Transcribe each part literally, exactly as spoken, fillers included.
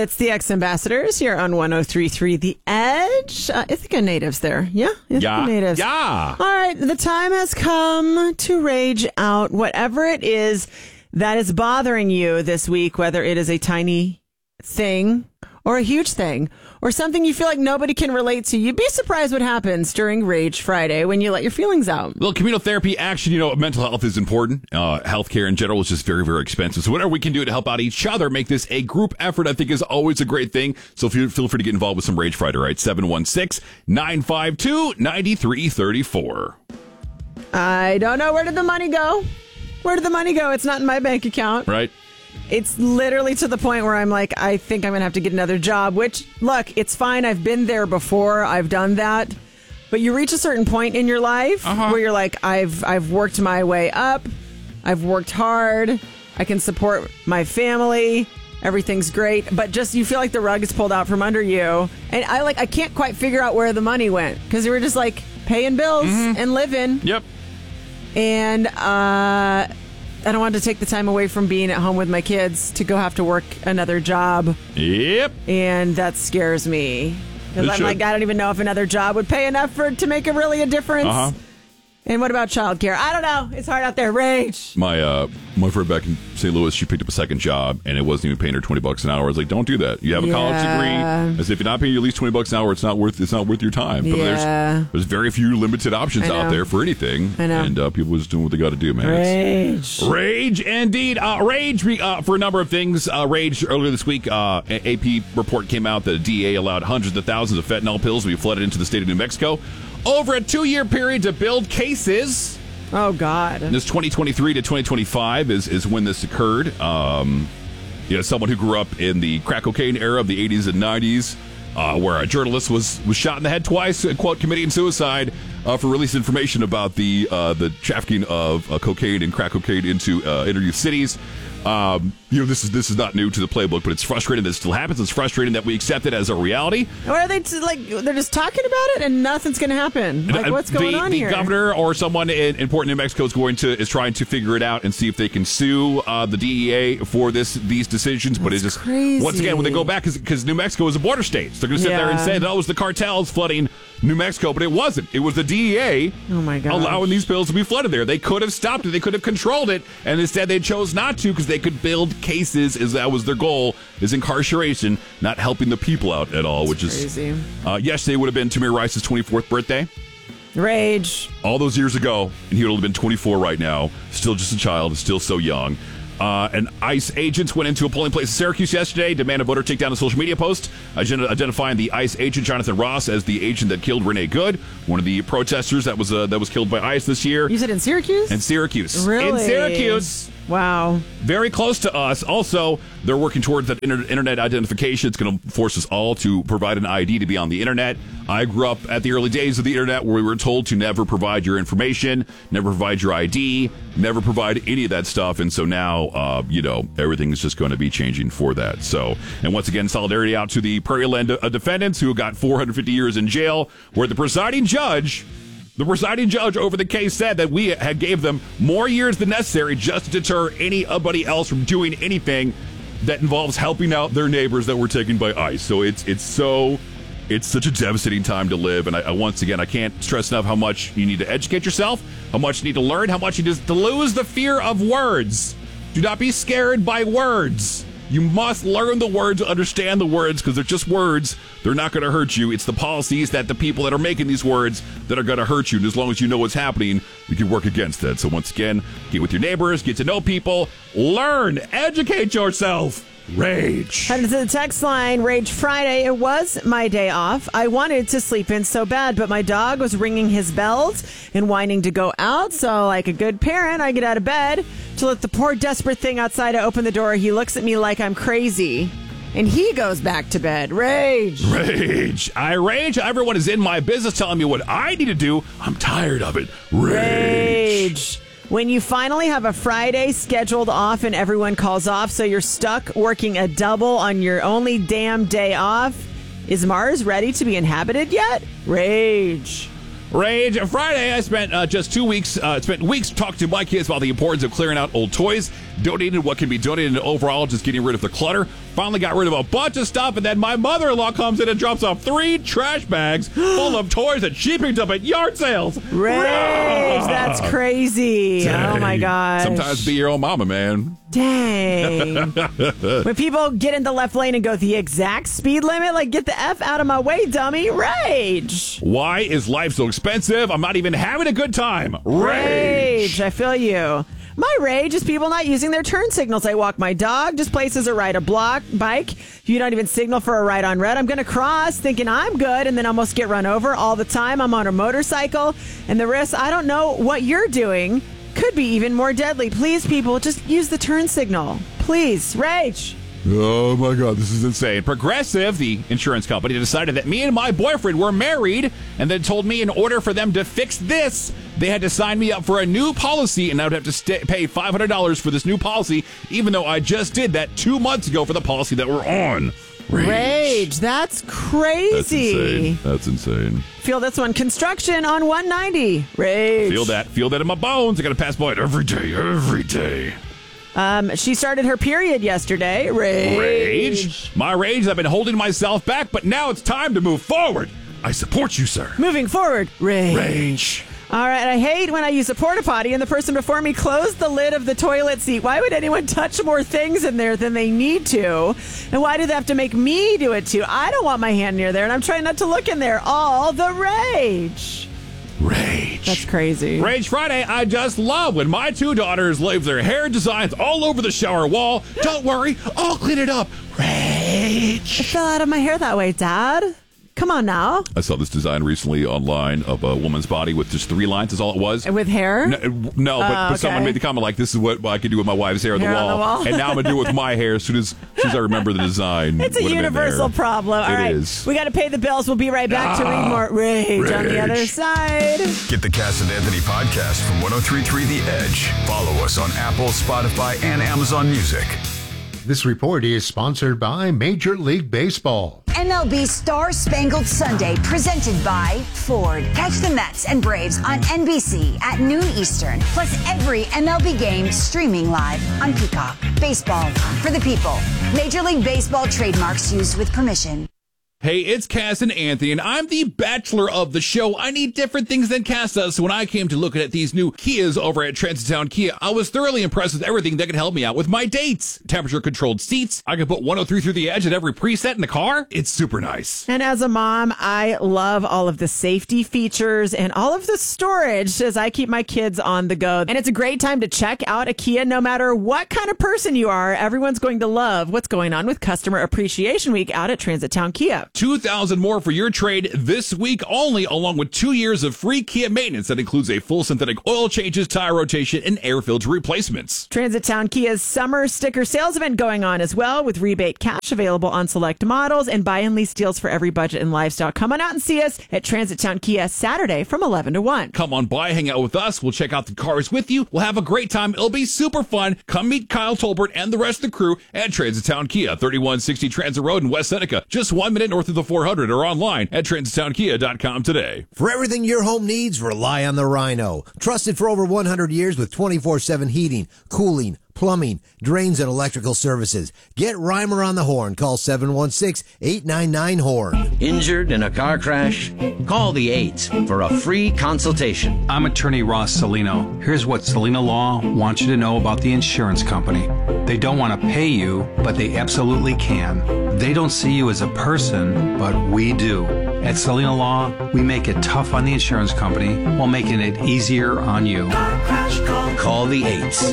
It's the X Ambassadors here on one oh three point three The Edge. Uh, Ithaca natives there. Yeah? Ithaca yeah. natives. Yeah. All right. The time has come to rage out whatever it is that is bothering you this week, whether it is a tiny thing or a huge thing or something you feel like nobody can relate to. You'd be surprised what happens during Rage Friday when you let your feelings out. Well, communal therapy action, you know, mental health is important. Uh, healthcare in general is just very, very expensive. So whatever we can do to help out each other, make this a group effort, I think is always a great thing. So feel, feel free to get involved with some Rage Friday, right? seven one six, nine five two, nine three three four. I don't know. Where did the money go? Where did the money go? It's not in my bank account. Right. It's literally to the point where I'm like, I think I'm going to have to get another job, which, look, it's fine. I've been there before. I've done that. But you reach a certain point in your life uh-huh. where you're like, I've I've worked my way up. I've worked hard. I can support my family. Everything's great. But just you feel like the rug is pulled out from under you. And I like I can't quite figure out where the money went because we were just like paying bills mm-hmm. and living. Yep. And, uh... I don't want to take the time away from being at home with my kids to go have to work another job. Yep. And that scares me. Because I'm should. like, I don't even know if another job would pay enough for to make a really a difference. Uh-huh. And what about childcare? I don't know. It's hard out there. Rage. My uh, my friend back in Saint Louis, she picked up a second job, and it wasn't even paying her twenty bucks an hour. I was like, don't do that. You have a yeah. college degree. As if you're not paying you at least twenty bucks an hour, it's not worth it's not worth your time. But yeah. there's there's very few limited options out there for anything. I know. And uh, people are just doing what they got to do, man. Rage. It's rage, indeed. Uh, rage uh, for a number of things. Uh, rage earlier this week, uh, A P report came out that the D E A allowed hundreds of thousands of fentanyl pills to be flooded into the state of New Mexico over a two-year period to build cases. Oh, God. And this twenty twenty-three to twenty twenty-five is, is when this occurred. Um, you know, someone who grew up in the crack cocaine era of the eighties and nineties, uh, where a journalist was, was shot in the head twice, quote, committing suicide uh, for releasing information about the uh, the trafficking of uh, cocaine and crack cocaine into uh, inner youth cities. Um, you know, this is this is not new to the playbook, but it's frustrating that it still happens. It's frustrating that we accept it as a reality. Or are they t- like they're just talking about it and nothing's going to happen? Like, what's going the, on the here? The governor or someone in, in Port New Mexico is going to is trying to figure it out and see if they can sue uh, the D E A for this these decisions. But That's it's just crazy. Once again when they go back because New Mexico is a border state, so they're going to sit yeah. there and say that oh, it was the cartels flooding New Mexico, but it wasn't. It was the D E A oh my God. allowing these pills to be flooded there. They could have stopped it. They could have controlled it, and instead they chose not to because they could build cases. Is that was their goal? Is incarceration, not helping the people out at all? That's which crazy. is uh, yesterday would have been Tamir Rice's twenty-fourth birthday. Rage. All those years ago, and he would have been twenty-four right now. Still just a child, still so young. Uh, and ICE agents went into a polling place in Syracuse yesterday, demanded a voter take down a social media post identifying the ICE agent Jonathan Ross as the agent that killed Renee Good, one of the protesters that was uh, that was killed by ICE this year. You said in Syracuse? In Syracuse. Really? In Syracuse. Wow. Very close to us. Also, they're working towards that inter- internet identification. It's going to force us all to provide an I D to be on the internet. I grew up at the early days of the internet where we were told to never provide your information, never provide your I D, never provide any of that stuff. And so now, uh, you know, everything is just going to be changing for that. So, and once again, solidarity out to the Prairie Land uh, defendants who got four hundred fifty years in jail, where the presiding judge... The presiding judge over the case said that we had gave them more years than necessary just to deter anybody else from doing anything that involves helping out their neighbors that were taken by ICE. So it's it's so it's such a devastating time to live. And I, I once again, I can't stress enough how much you need to educate yourself, how much you need to learn, how much you need to lose the fear of words. Do not be scared by words. You must learn the words, understand the words, because they're just words. They're not going to hurt you. It's the policies that the people that are making these words that are going to hurt you. And as long as you know what's happening, you can work against that. So once again, get with your neighbors, get to know people, learn, educate yourself. Rage. Headed to the text line, Rage Friday. It was my day off. I wanted to sleep in so bad, but my dog was ringing his bells and whining to go out. So like a good parent, I get out of bed to let the poor desperate thing outside open the door. He looks at me like I'm crazy. And he goes back to bed. Rage. Rage. I rage. Everyone is in my business telling me what I need to do. I'm tired of it. Rage. Rage. When you finally have a Friday scheduled off and everyone calls off, so you're stuck working a double on your only damn day off. Is Mars ready to be inhabited yet? Rage. Rage Friday, I spent uh, just two weeks, uh, spent weeks talking to my kids about the importance of clearing out old toys, donating what can be donated, and overall just getting rid of the clutter. Finally got rid of a bunch of stuff, and then my mother-in-law comes in and drops off three trash bags full of toys that she picked up at yard sales. Rage, that's crazy. Dang. Oh, my God. Sometimes be your own mama, man. Dang. When people get in the left lane and go the exact speed limit, like, get the F out of my way, dummy. Rage. Why is life so expensive? I'm not even having a good time. Rage. Rage. I feel you. My rage is people not using their turn signals. I walk my dog, just places a ride a block bike. You don't even signal for a ride on red. I'm going to cross thinking I'm good and then almost get run over all the time. I'm on a motorcycle and the risk, I don't know what you're doing, could be even more deadly. Please, people, just use the turn signal. Please. Rage. Oh, my God, this is insane. Progressive, the insurance company, decided that me and my boyfriend were married and then told me in order for them to fix this, they had to sign me up for a new policy and I would have to stay, pay five hundred dollars for this new policy, even though I just did that two months ago for the policy that we're on. Rage. Rage. That's crazy. That's insane. That's insane. Feel this one. Construction on one ninety. Rage. Feel that. Feel that in my bones. I got to pass by it every day, every day. Um, she started her period yesterday. Rage. Rage. My rage, I've been holding myself back, but now it's time to move forward. I support you, sir. Moving forward. Rage. Rage. All right, I hate when I use a porta potty and the person before me closed the lid of the toilet seat. Why would anyone touch more things in there than they need to? And why do they have to make me do it too? I don't want my hand near there, and I'm trying not to look in there. All the rage. Rage. That's crazy. Rage Friday, I just love when my two daughters leave their hair designs all over the shower wall. Don't worry, I'll clean it up. Rage. It fell out of my hair that way, Dad. Come on now. I saw this design recently online of a woman's body with just three lines is all it was. With hair? No, no but, uh, but someone okay. made the comment like, this is what I could do with my wife's hair, hair on, the wall. on the wall. And now I'm going to do it with my hair as soon as, as soon as I remember the design. It's a universal problem. All it right. Is. We got to pay the bills. We'll be right back ah, to read more rage, rage on the other side. Get the Cass and Anthony podcast from one oh three point three The Edge. Follow us on Apple, Spotify, and Amazon Music. This report is sponsored by Major League Baseball. M L B Star Spangled Sunday, presented by Ford. Catch the Mets and Braves on N B C at noon Eastern. Plus every M L B game streaming live on Peacock. Baseball for the people. Major League Baseball trademarks used with permission. Hey, it's Cass and Anthony, and I'm the bachelor of the show. I need different things than Cass does, so when I came to looking at these new Kias over at Transitown Kia, I was thoroughly impressed with everything that could help me out with my dates. Temperature-controlled seats. I could put one oh three through the edge at every preset in the car. It's super nice. And as a mom, I love all of the safety features and all of the storage as I keep my kids on the go. And it's a great time to check out a Kia no matter what kind of person you are. Everyone's going to love what's going on with Customer Appreciation Week out at Transitown Kia. two thousand more for your trade this week only, along with two years of free Kia maintenance that includes a full synthetic oil changes, tire rotation, and air filter replacements. Transitown Kia's summer sticker sales event going on as well, with rebate cash available on select models and buy and lease deals for every budget and lifestyle. Come on out and see us at Transitown Kia Saturday from eleven to one. Come on by, hang out with us. We'll check out the cars with you. We'll have a great time. It'll be super fun. Come meet Kyle Tolbert and the rest of the crew at Transitown Kia, thirty-one sixty Transit Road in West Seneca, just one minute north of the four hundred, or online at transitown kia dot com today. For everything your home needs, rely on the Rhino. Trusted for over one hundred years with twenty-four seven heating, cooling, plumbing, drains, and electrical services. Get Reimer on the horn. Call seven one six, eight nine nine, horn. Injured in a car crash? Call the eights for a free consultation. I'm attorney Ross Salino. Here's what Salino Law wants you to know about the insurance company. They don't want to pay you, but they absolutely can. They don't see you as a person, but we do. At Salino Law, we make it tough on the insurance company while making it easier on you. Car crash, call, call the eights.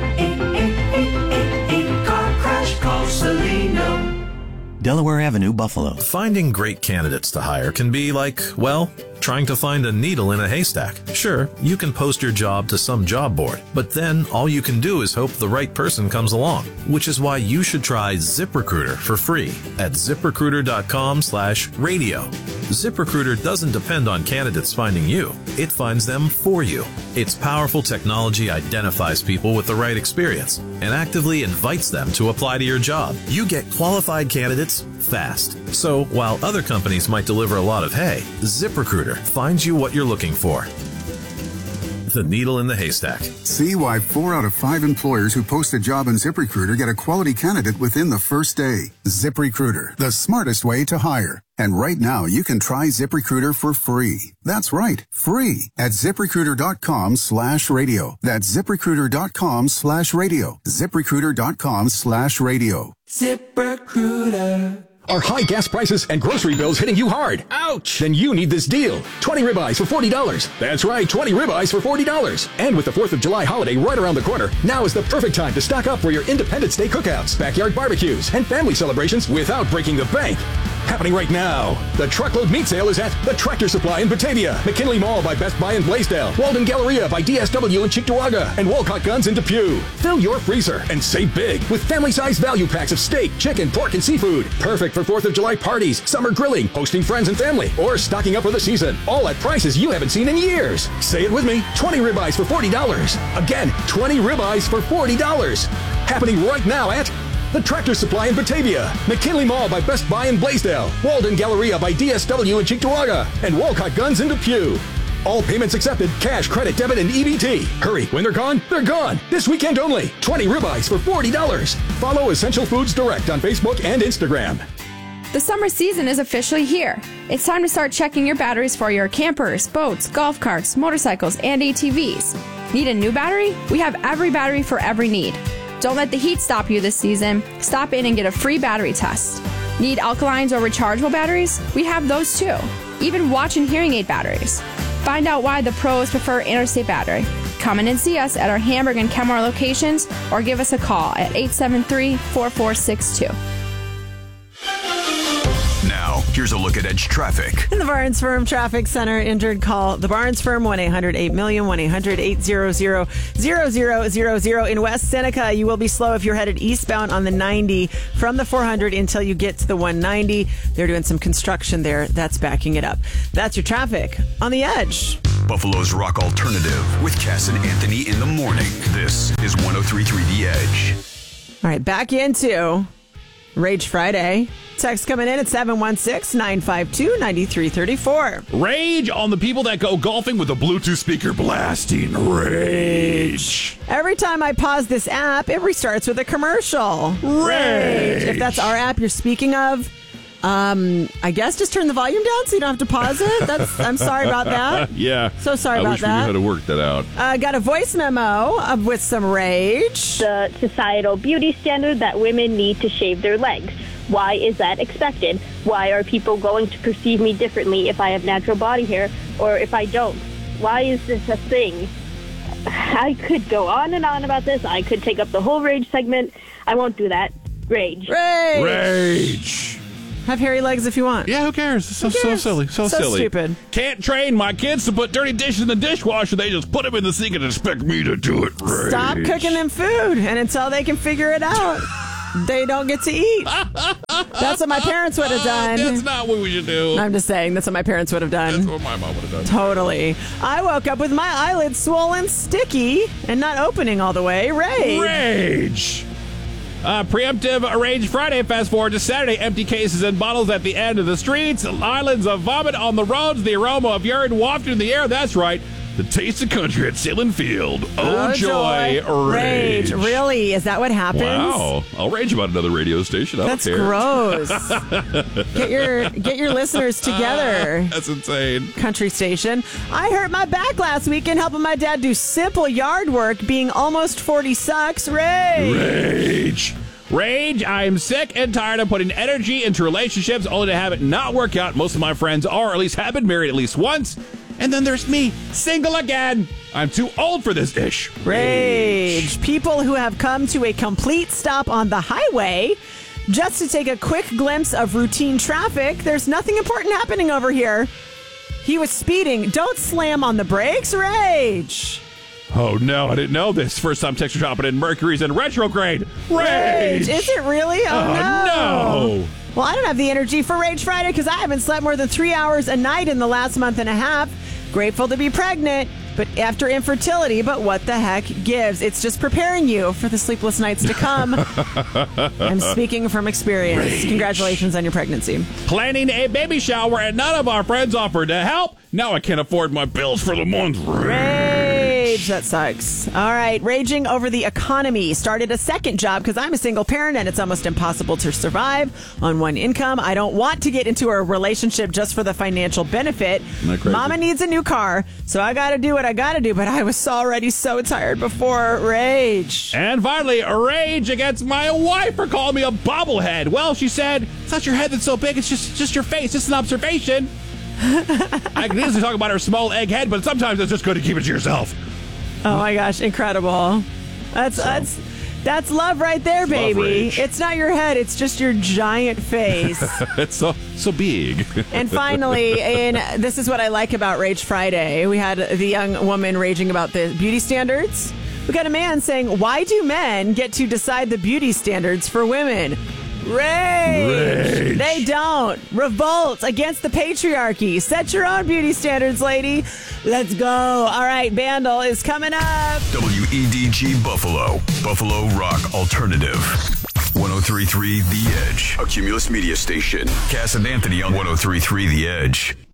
Delaware Avenue, Buffalo. Finding great candidates to hire can be like, well, trying to find a needle in a haystack. Sure, you can post your job to some job board, but then all you can do is hope the right person comes along, which is why you should try ZipRecruiter for free at ZipRecruiter.com slash radio. ZipRecruiter doesn't depend on candidates finding you. It finds them for you. Its powerful technology identifies people with the right experience and actively invites them to apply to your job. You get qualified candidates fast. So while other companies might deliver a lot of hay, ZipRecruiter ZipRecruiter finds you what you're looking for. The needle in the haystack. See why four out of five employers who post a job in ZipRecruiter get a quality candidate within the first day. ZipRecruiter, the smartest way to hire. And right now, you can try ZipRecruiter for free. That's right, free at ZipRecruiter.com slash radio. That's ZipRecruiter.com slash radio. ZipRecruiter.com slash radio. ZipRecruiter. Are high gas prices and grocery bills hitting you hard? Ouch! Then you need this deal. twenty ribeyes for forty dollars. That's right, twenty ribeyes for forty dollars. And with the fourth of July holiday right around the corner, now is the perfect time to stock up for your Independence Day cookouts, backyard barbecues, and family celebrations without breaking the bank. Happening right now. The Truckload Meat Sale is at the Tractor Supply in Batavia, McKinley Mall by Best Buy in Blaisdell, Walden Galleria by D S W in Cheektowaga, and Wolcott Guns in Depew. Fill your freezer and save big with family-sized value packs of steak, chicken, pork, and seafood. Perfect for fourth of July parties, summer grilling, hosting friends and family, or stocking up for the season. All at prices you haven't seen in years. Say it with me. twenty ribeyes for forty dollars. Again, twenty ribeyes for forty dollars. Happening right now at the Tractor Supply in Batavia, McKinley Mall by Best Buy in Blaisdell, Walden Galleria by D S W in Cheektowaga, and Wolcott Guns in Depew. All payments accepted, cash, credit, debit, and E B T. Hurry, when they're gone, they're gone. This weekend only. twenty ribeyes for forty dollars. Follow Essential Foods Direct on Facebook and Instagram. The summer season is officially here. It's time to start checking your batteries for your campers, boats, golf carts, motorcycles, and A T Vs. Need a new battery? We have every battery for every need. Don't let the heat stop you this season. Stop in and get a free battery test. Need alkalines or rechargeable batteries? We have those too. Even watch and hearing aid batteries. Find out why the pros prefer Interstate Battery. Come in and see us at our Hamburg and Kenmore locations or give us a call at eight seven three, four four six two. Now, here's a look at Edge traffic. In the Barnes Firm Traffic Center, injured call the Barnes Firm, one eight hundred eight million, one eight hundred eight hundred zero zero zero zero. In West Seneca, you will be slow if you're headed eastbound on the ninety from the four hundred until you get to the one ninety. They're doing some construction there. That's backing it up. That's your traffic on the Edge. Buffalo's Rock Alternative with Cass and Anthony in the morning. This is one oh three point three The Edge. All right, back into Rage Friday. Text coming in at seven one six, nine five two, nine three three four. Rage on the people that go golfing with a Bluetooth speaker blasting. Rage. Every time I pause this app, it restarts with a commercial. Rage. If that's our app you're speaking of, um, I guess just turn the volume down so you don't have to pause it. That's. I'm sorry about that. Yeah. So sorry I about wish that. we knew how to work that out. Uh, got a voice memo uh, with some rage. The societal beauty standard that women need to shave their legs. Why is that expected? Why are people going to perceive me differently if I have natural body hair or if I don't? Why is this a thing? I could go on and on about this. I could take up the whole rage segment. I won't do that. Rage. Rage. Rage. Have hairy legs if you want. Yeah, who cares? It's so, Who cares? so silly. So, So silly. stupid. Can't train my kids to put dirty dishes in the dishwasher. They just put them in the sink and expect me to do it. Rage. Stop cooking them food, and until they can figure it out, they don't get to eat. That's what my parents would have done. That's not what we should do. I'm just saying, that's what my parents would have done. That's what my mom would have done. Totally. I woke up with my eyelids swollen, sticky, and not opening all the way. Rage. Rage. Uh, preemptive Rage Friday. Fast forward to Saturday. Empty cases and bottles at the end of the streets. Islands of vomit on the roads. The aroma of urine wafted in the air. That's right. The taste of country at Salem Field. Oh, Oh, joy. joy. Rage. Really? Is that what happens? Wow. I'll rage about another radio station. I That's don't care. gross. Get your get your listeners together. That's insane. Country station. I hurt my back last weekend helping my dad do simple yard work. Being almost forty sucks. Rage. Rage. Rage. I'm sick and tired of putting energy into relationships only to have it not work out. Most of my friends are, or at least have been married at least once. And then there's me, single again. I'm too old for this ish. Rage. People who have come to a complete stop on the highway just to take a quick glimpse of routine traffic. There's nothing important happening over here. He was speeding. Don't slam on the brakes. Rage. Oh, no, I didn't know this. First time texture dropping in Mercury's in retrograde. Rage. Is it really? Oh, Oh, no. no. Well, I don't have the energy for Rage Friday because I haven't slept more than three hours a night in the last month and a half. Grateful to be pregnant, but after infertility, but what the heck gives? It's just preparing you for the sleepless nights to come. I'm speaking from experience. Rage. Congratulations on your pregnancy. Planning a baby shower and none of our friends offered to help. Now I can't afford my bills for the month. Rage. That sucks. All right. Raging over the economy. Started a second job because I'm a single parent and it's almost impossible to survive on one income. I don't want to get into a relationship just for the financial benefit. Mama needs a new car, so I got to do what I got to do, but I was already so tired before. Rage. And finally, a rage against my wife for calling me a bobblehead. Well, she said, it's not your head that's so big, it's just, just your face. It's an observation. I can easily talk about her small egg head, but sometimes it's just good to keep it to yourself. Oh my gosh, incredible. That's so, that's that's love right there, baby. It's not your head, it's just your giant face. It's so so big. And finally, and this is what I like about Rage Friday. We had the young woman raging about the beauty standards. We got a man saying, why do men get to decide the beauty standards for women? Rage. Rage. They don't. Revolt against the patriarchy. Set your own beauty standards, lady. Let's go. All right, Bandle is coming up. W E D G Buffalo. Buffalo Rock Alternative. one oh three point three The Edge. A Cumulus Media Station. Cass and Anthony on one oh three point three The Edge.